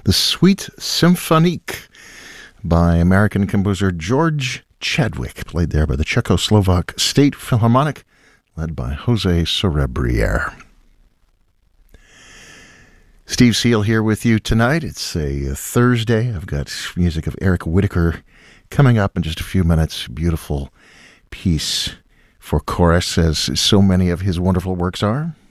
The Suite Symphonique by American composer George Chadwick, played there by the Czechoslovak State Philharmonic, led by Jose Sorebriere. Steve Seal here with you tonight. It's a Thursday. I've got music of Eric Whitacre coming up in just a few minutes. Beautiful piece for chorus, as so many of his wonderful works are.